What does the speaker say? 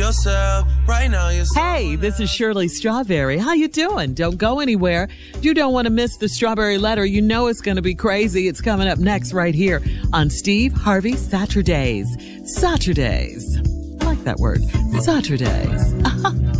yourself. Right now, you're Hey, this is Shirley Strawberry. How you doing? Don't go anywhere. You don't want to miss the Strawberry Letter. You know it's going to be crazy. It's coming up next right here on Steve Harvey Saturdays. Saturdays. I like that word. Saturdays.